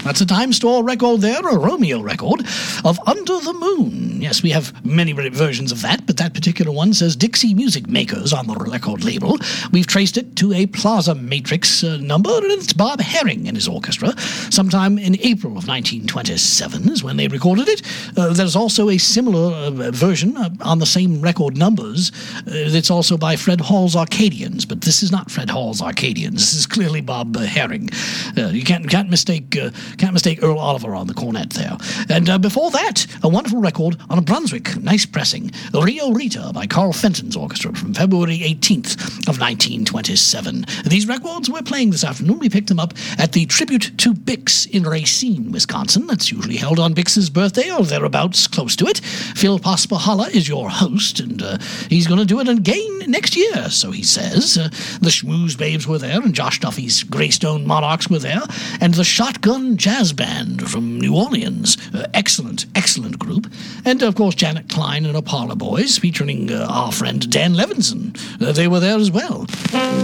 That's a Time Store record there, a Romeo record of Under the Moon. Yes, we have many versions of that, but that particular one says Dixie Music Makers on the record label. We've traced it to a Plaza Matrix number, and it's Bob Herring and his orchestra. Sometime in April of 1927 is when they recorded it. There's also a similar version on the same record numbers. It's also by Fred Hall's Arcadians, but this is not Fred Hall's Arcadians. This is clearly Bob Herring. You can't mistake Earl Oliver on the cornet there. And before that, a wonderful record on a Brunswick, nice pressing, Rio Rita by Carl Fenton's orchestra from February 18th of 1927. These records we're playing this afternoon, we picked them up at the Tribute to Bix in Racine, Wisconsin. That's usually held on Bix's birthday or thereabouts, close to it. Phil Paspahala is your host, and he's going to do it again next year, so he says. The Schmooze Babes were there, and Josh Duffy's Greystone Monarchs were there, and the Shotgun Jazz Band from New Orleans. Excellent group. And, of course, Janet Klein and her Parlor Boys, featuring our friend Dan Levinson. They were there as well.